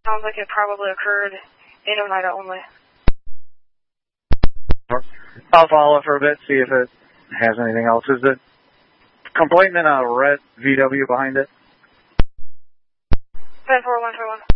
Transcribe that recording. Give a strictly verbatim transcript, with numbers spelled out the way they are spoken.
Sounds like it probably occurred in Oneida only. I'll follow for a bit, see if it has anything else. Is the complaint in a red V W behind it? ten four one four one.